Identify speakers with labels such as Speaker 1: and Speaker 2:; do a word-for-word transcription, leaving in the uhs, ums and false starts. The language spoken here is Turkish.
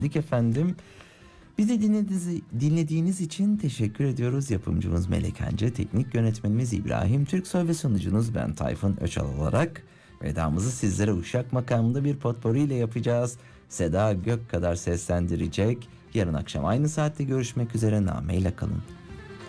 Speaker 1: Dik efendim. Bizi dinlediğiniz, dinlediğiniz için teşekkür ediyoruz. Yapımcımız Melek Hence, teknik yönetmenimiz İbrahim Türksoy ve sunucunuz ben Tayfun Öçal olarak vedamızı sizlere Uşak makamında bir potpourri ile yapacağız. Seda Gök kadar seslendirecek. Yarın akşam aynı saatte görüşmek üzere, nameyle kalın.